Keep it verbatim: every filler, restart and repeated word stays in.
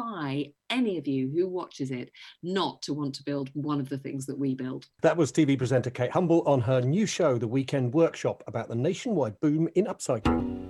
defy any of you who watches it not to want to build one of the things that we build. That was T V presenter Kate Humble on her new show, The Weekend Workshop, about the nationwide boom in upcycling.